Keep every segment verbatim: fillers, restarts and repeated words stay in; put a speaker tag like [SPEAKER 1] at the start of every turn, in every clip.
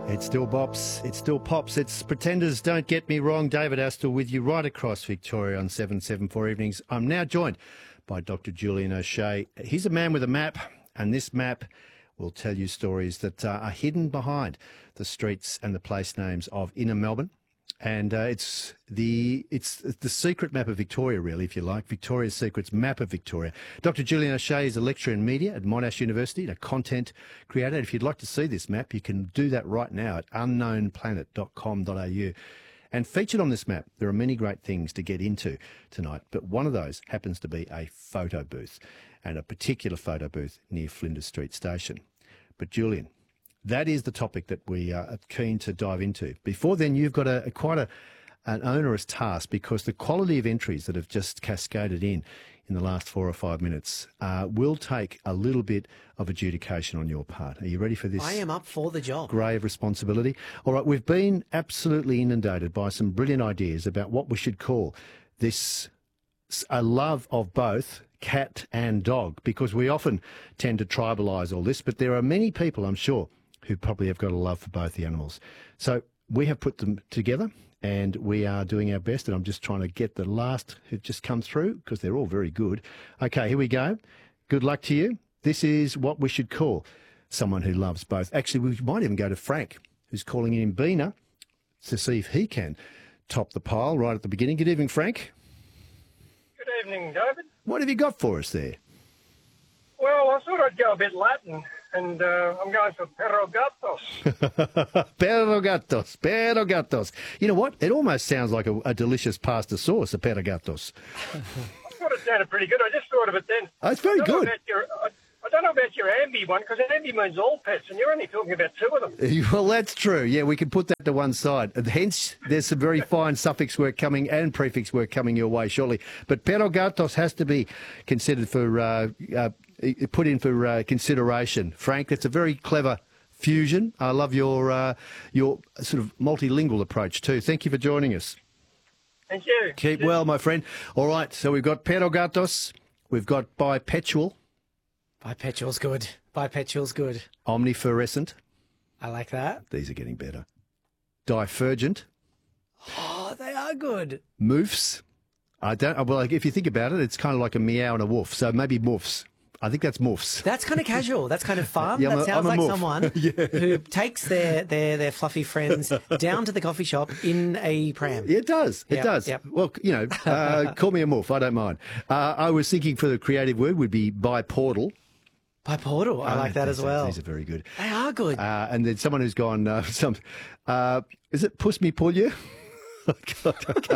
[SPEAKER 1] It still bops, it still pops. It's Pretenders, Don't Get Me Wrong. David Astle with you right across Victoria on seven seventy-four Evenings. I'm now joined by Doctor Julian O'Shea. He's a man with a map, and this map will tell you stories that uh, are hidden behind the streets and the place names of inner Melbourne. And uh, it's the it's the secret map of Victoria, really, if you like, Victoria's Secrets Map of Victoria. Doctor Julian O'Shea is a lecturer in media at Monash University and a content creator. If you'd like to see this map, you can do that right now at unknown planet dot com dot a u. And featured on this map, there are many great things to get into tonight, but one of those happens to be a photo booth, and a particular photo booth near Flinders Street Station. But Julian, that is the topic that we are keen to dive into. Before then, you've got a, a quite a, an onerous task, because the quality of entries that have just cascaded in in the last four or five minutes uh, will take a little bit of adjudication on your part. Are you ready for this?
[SPEAKER 2] I am up for the job.
[SPEAKER 1] Grave responsibility. All right, we've been absolutely inundated by some brilliant ideas about what we should call this, a love of both cat and dog, because we often tend to tribalise all this, but there are many people, I'm sure, who probably have got a love for both the animals. So we have put them together, and we are doing our best, and I'm just trying to get the last who've just come through, because they're all very good. Okay, here we go. Good luck to you. This is what we should call someone who loves both. Actually, we might even go to Frank, who's calling in Bina, to see if he can top the pile right at the beginning. Good evening, Frank.
[SPEAKER 3] Good evening, David.
[SPEAKER 1] What have you got for us there?
[SPEAKER 3] Well, I thought I'd go a bit Latin, and uh, I'm going for perro gatos.
[SPEAKER 1] Perro gatos, perro gatos. You know what? It almost sounds like a, a delicious pasta sauce, a perro gatos.
[SPEAKER 3] I thought it sounded pretty good. I just thought of it then.
[SPEAKER 1] Oh, it's very
[SPEAKER 3] I don't know
[SPEAKER 1] good.
[SPEAKER 3] about your, I, I don't know about your ambi one, because ambi means all pets, and you're only talking about two of them.
[SPEAKER 1] Well, that's true. Yeah, we can put that to one side. Hence, there's some very fine suffix work coming and prefix work coming your way shortly. But perro gatos has to be considered for, uh, uh, put in for uh, consideration. Frank, that's a very clever fusion. I love your uh, your sort of multilingual approach too. Thank you for joining us.
[SPEAKER 3] Thank you.
[SPEAKER 1] Keep well, my friend. All right, so we've got perro gatos, we've got bipetual,
[SPEAKER 2] Bipetual's good. Bipetual's good.
[SPEAKER 1] omnifluorescent.
[SPEAKER 2] I like that.
[SPEAKER 1] These are getting better. Divergent.
[SPEAKER 2] Oh, they are good.
[SPEAKER 1] Moofs. I don't. Well, like, if you think about it, it's kind of like a meow and a woof. So maybe moofs. I think that's moofs.
[SPEAKER 2] That's kind of casual. That's kind of fun.
[SPEAKER 1] Yeah, I'm
[SPEAKER 2] that
[SPEAKER 1] a-
[SPEAKER 2] sounds
[SPEAKER 1] I'm a
[SPEAKER 2] like
[SPEAKER 1] moof.
[SPEAKER 2] someone
[SPEAKER 1] Yeah.
[SPEAKER 2] who takes their, their, their fluffy friends down to the coffee shop in a pram.
[SPEAKER 1] It does. It
[SPEAKER 2] Yep,
[SPEAKER 1] does.
[SPEAKER 2] yep.
[SPEAKER 1] Well, you know, uh, call me a moof. I don't mind. Uh, I was thinking for the creative word would be biportal.
[SPEAKER 2] Biportal. I like that
[SPEAKER 1] These
[SPEAKER 2] as
[SPEAKER 1] are-
[SPEAKER 2] well.
[SPEAKER 1] These are very good.
[SPEAKER 2] They are good.
[SPEAKER 1] Uh, and then someone who's gone, uh, some, uh, is it puss me pull you? God, okay.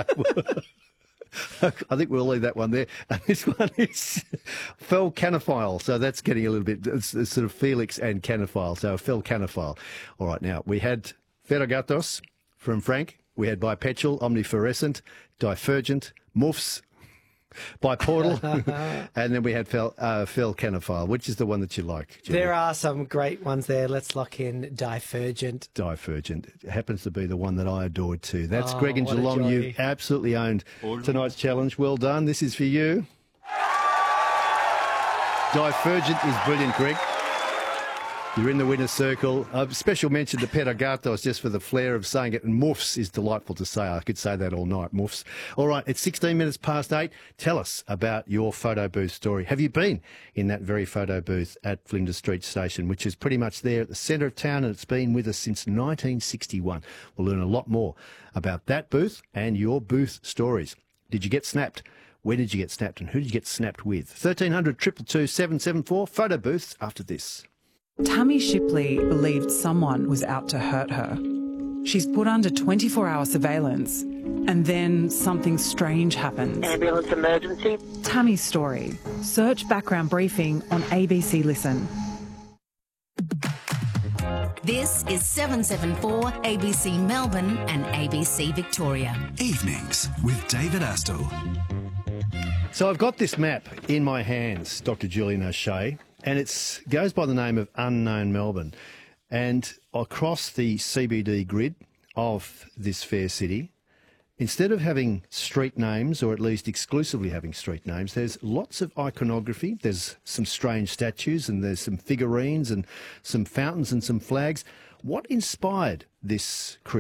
[SPEAKER 1] I think we'll leave that one there. And this one is fel canophile. So that's getting a little bit, it's, it's sort of Felix and canophile. So fel canophile. All right, now we had ferragatos from Frank. We had bipetual, omnifluorescent, divergent, moofs, biportal, and then we had fel, uh, fel canophile. Which is the one that you like, Julie?
[SPEAKER 2] There are some great ones there. Let's lock in Divergent.
[SPEAKER 1] Divergent. It happens to be the one that I adored too. That's
[SPEAKER 2] Oh,
[SPEAKER 1] Greg and
[SPEAKER 2] what a
[SPEAKER 1] Geelong. You
[SPEAKER 2] joy.
[SPEAKER 1] absolutely owned tonight's challenge. Well done. This is for you. Divergent is brilliant, Greg. You're in the winner's circle. A special mention to perro gatos just for the flair of saying it. And moofs is delightful to say. I could say that all night, moofs. All right, it's sixteen minutes past eight. Tell us about your photo booth story. Have you been in that very photo booth at Flinders Street Station, which is pretty much there at the centre of town, and it's been with us since nineteen sixty-one. We'll learn a lot more about that booth and your booth stories. Did you get snapped? Where did you get snapped, and who did you get snapped with? thirteen hundred, two two two, seven seven four. Photo booths after this.
[SPEAKER 4] Tammy Shipley believed someone was out to hurt her. She's put under twenty-four hour surveillance, and then something strange happens.
[SPEAKER 5] Ambulance emergency.
[SPEAKER 4] Tammy's story. Search background briefing on A B C Listen.
[SPEAKER 6] This is seven seven four A B C Melbourne and A B C Victoria.
[SPEAKER 7] Evenings with David Astle.
[SPEAKER 1] So I've got this map in my hands, Doctor Julian O'Shea, and it goes by the name of Unknown Melbourne. And across the C B D grid of this fair city, Instead of having street names, or at least exclusively having street names, there's lots of iconography. There's some strange statues and there's some figurines and some fountains and some flags. What inspired this creation?